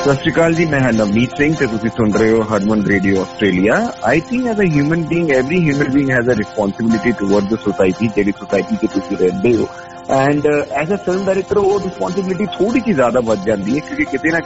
ਸਤਿ ਸ਼੍ਰੀ ਅਕਾਲ ਜੀ, ਮੈਂ ਹਾਂ ਨਵਨੀਤ ਸਿੰਘ ਤੇ ਤੁਸੀਂ ਸੁਣ ਰਹੇ ਹੋ ਹਰਮਨ radio Australia. I think as a human being, every human being has a responsibility toward the society, ਜਿਹੜੀ ਸੋਸਾਇਟੀ 'ਚ ਤੁਸੀਂ ਰਹਿੰਦੇ ਹੋ। And as a film director ਉਹ ਰਿਸਪੌਂਸਿਬਿਲਿਟੀ ਥੋੜ੍ਹੀ ਜਿਹੀ ਜ਼ਿਆਦਾ ਵੱਧ ਜਾਂਦੀ ਹੈ, ਕਿਉਂਕਿ ਕਿਤੇ ਨਾ